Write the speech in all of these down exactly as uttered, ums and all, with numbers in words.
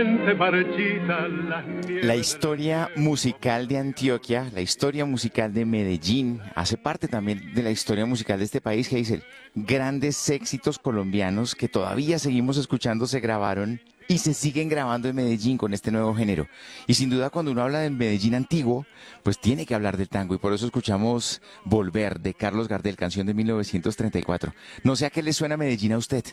La historia musical de Antioquia, la historia musical de Medellín, hace parte también de la historia musical de este país, Hazel. Grandes éxitos colombianos que todavía seguimos escuchando se grabaron y se siguen grabando en Medellín con este nuevo género. Y sin duda cuando uno habla del Medellín antiguo, pues tiene que hablar del tango y por eso escuchamos Volver de Carlos Gardel, canción de mil novecientos treinta y cuatro. No sé a qué le suena Medellín a usted.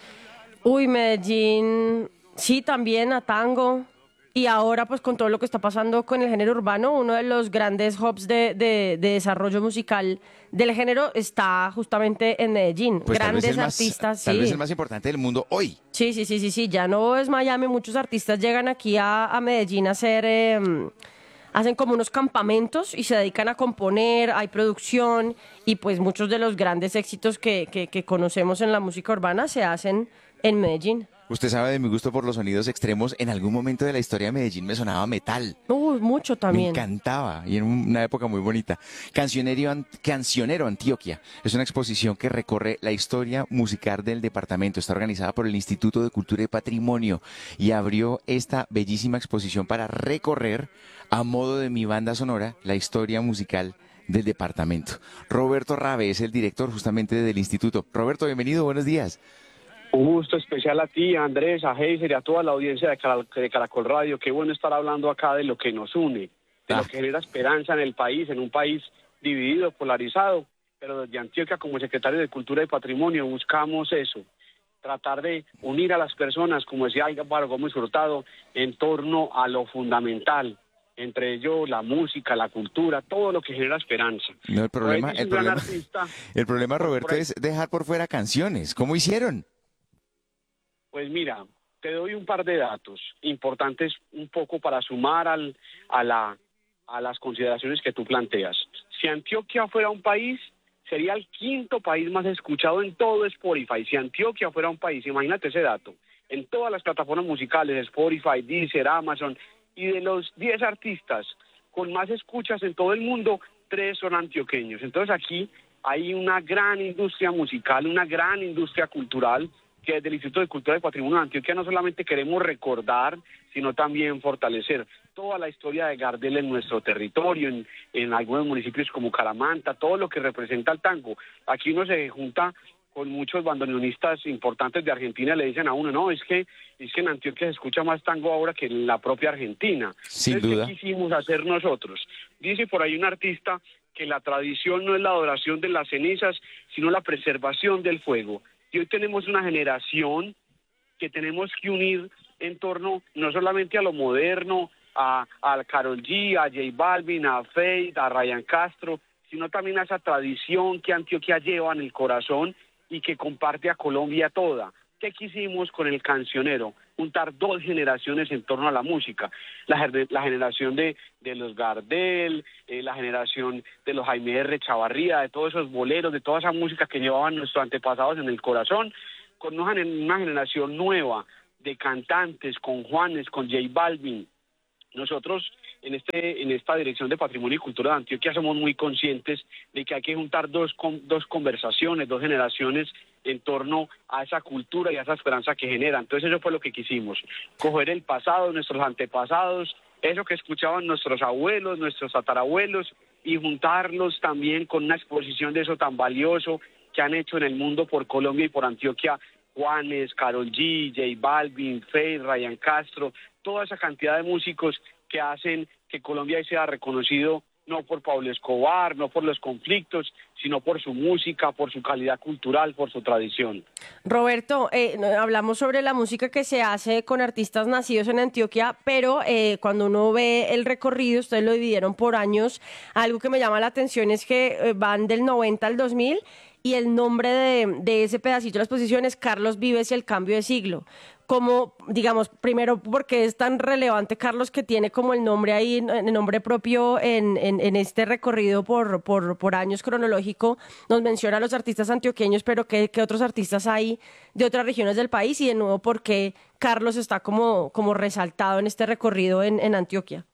Uy, Medellín, sí, también a tango. Y ahora, pues con todo lo que está pasando con el género urbano, uno de los grandes hubs de, de, de desarrollo musical del género está justamente en Medellín. Pues tal vez el Grandes más, artistas, tal vez sí. el más importante del mundo hoy. Sí, sí, sí, sí, sí. Ya no es Miami, muchos artistas llegan aquí a, a Medellín a hacer, eh, hacen como unos campamentos y se dedican a componer, hay producción y pues muchos de los grandes éxitos que, que, que conocemos en la música urbana se hacen en Medellín. Usted sabe de mi gusto por los sonidos extremos. En algún momento de la historia de Medellín me sonaba metal. Uy, mucho Me también. encantaba y en una época muy bonita. Cancionero, An- Cancionero Antioquia es una exposición que recorre la historia musical del departamento. Está organizada por el Instituto de Cultura y Patrimonio y abrió esta bellísima exposición para recorrer a modo de mi banda sonora la historia musical del departamento. Roberto Rabe es el director justamente del instituto. Roberto, bienvenido, buenos días. Un gusto especial a ti, a Andrés, a Heiser y a toda la audiencia de, Caral- de Caracol Radio. Qué bueno estar hablando acá de lo que nos une, de Ah. lo que genera esperanza en el país, en un país dividido, polarizado. Pero desde Antioquia, como secretario de Cultura y Patrimonio, buscamos eso, tratar de unir a las personas, como decía Álvaro Gómez Hurtado, en torno a lo fundamental, entre ellos la música, la cultura, todo lo que genera esperanza. No, el problema, Por ahí dice el un gran problema, artista, el problema, por- Roberto, por ahí- es dejar por fuera canciones. ¿Cómo hicieron? Pues mira, te doy un par de datos importantes un poco para sumar al, a, la, a las consideraciones que tú planteas. Si Antioquia fuera un país, sería el quinto país más escuchado en todo Spotify. Si Antioquia fuera un país, imagínate ese dato, en todas las plataformas musicales, Spotify, Deezer, Amazon, y de los diez artistas con más escuchas en todo el mundo, tres son antioqueños. Entonces aquí hay una gran industria musical, una gran industria cultural, que desde el Instituto de Cultura y Patrimonio de Antioquia no solamente queremos recordar, sino también fortalecer toda la historia de Gardel en nuestro territorio, en, en algunos municipios como Caramanta, todo lo que representa el tango. Aquí uno se junta con muchos bandoneonistas importantes de Argentina, le dicen a uno, no, es que, es que en Antioquia se escucha más tango ahora que en la propia Argentina. Sin Entonces, duda. ¿qué quisimos hacer nosotros? Dice por ahí un artista que la tradición no es la adoración de las cenizas, sino la preservación del fuego. Y hoy tenemos una generación que tenemos que unir en torno no solamente a lo moderno, a, a Karol G, a J Balvin, a Feid, a Ryan Castro, sino también a esa tradición que Antioquia lleva en el corazón y que comparte a Colombia toda. ¿Qué quisimos con el cancionero? Juntar dos generaciones en torno a la música. La, ger- la generación de, de los Gardel, eh, la generación de los Jaime R. Chavarría, de todos esos boleros, de toda esa música que llevaban nuestros antepasados en el corazón, con una, gener- una generación nueva de cantantes, con Juanes, con J Balvin. Nosotros en este en esta Dirección de Patrimonio y Cultura de Antioquia somos muy conscientes de que hay que juntar dos, con, dos conversaciones, dos generaciones en torno a esa cultura y a esa esperanza que genera. Entonces eso fue lo que quisimos, coger el pasado, nuestros antepasados, eso que escuchaban nuestros abuelos, nuestros tatarabuelos, y juntarlos también con una exposición de eso tan valioso que han hecho en el mundo por Colombia y por Antioquia, Juanes, Karol G, J Balvin, Feid, Ryan Castro, toda esa cantidad de músicos que hacen que Colombia sea reconocido no por Pablo Escobar, no por los conflictos, sino por su música, por su calidad cultural, por su tradición. Roberto, eh, no- hablamos sobre la música que se hace con artistas nacidos en Antioquia, pero eh, cuando uno ve el recorrido, ustedes lo dividieron por años, algo que me llama la atención es que eh, van del noventa al dos mil y el nombre de, de ese pedacito de la exposición es Carlos Vives y el cambio de siglo. Como, digamos, primero, porque es tan relevante Carlos que tiene como el nombre ahí, el nombre propio en, en, en este recorrido por, por, por años cronológico, nos menciona a los artistas antioqueños, pero ¿qué, qué otros artistas hay de otras regiones del país? Y de nuevo, ¿por qué Carlos está como, como resaltado en este recorrido en, en Antioquia?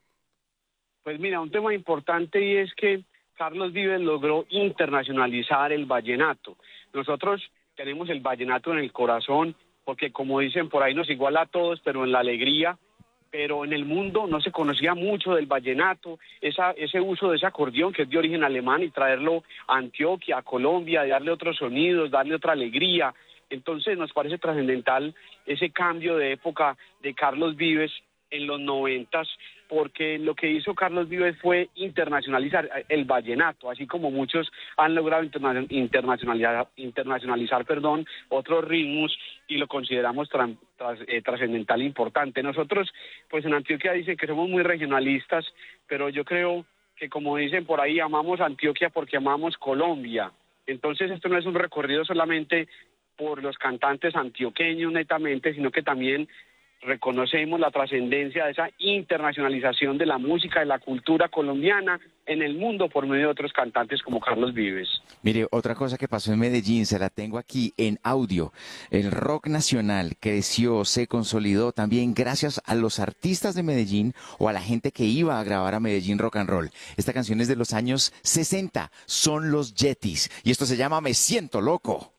Pues mira, un tema importante y es que Carlos Vives logró internacionalizar el vallenato. Nosotros tenemos el vallenato en el corazón porque, como dicen por ahí, nos iguala a todos, pero en la alegría pero en el mundo no se conocía mucho del vallenato, esa, ese uso de ese acordeón que es de origen alemán y traerlo a Antioquia, a Colombia, darle otros sonidos, darle otra alegría. Entonces nos parece trascendental ese cambio de época de Carlos Vives en los noventas, porque lo que hizo Carlos Vives fue internacionalizar el vallenato, así como muchos han logrado interna internacionalizar, internacionalizar perdón, otros ritmos, y lo consideramos tras, tras, eh, trascendental e importante. Nosotros, pues en Antioquia dicen que somos muy regionalistas, pero yo creo que, como dicen por ahí, amamos Antioquia porque amamos Colombia. Entonces esto no es un recorrido solamente por los cantantes antioqueños netamente, sino que también reconocemos la trascendencia de esa internacionalización de la música, de la cultura colombiana en el mundo por medio de otros cantantes como Carlos Vives. Mire, otra cosa que pasó en Medellín, se la tengo aquí en audio. El rock nacional creció, se consolidó también gracias a los artistas de Medellín o a la gente que iba a grabar a Medellín Rock and Roll. Esta canción es de los años sesenta, son los Yetis, y esto se llama Me Siento Loco.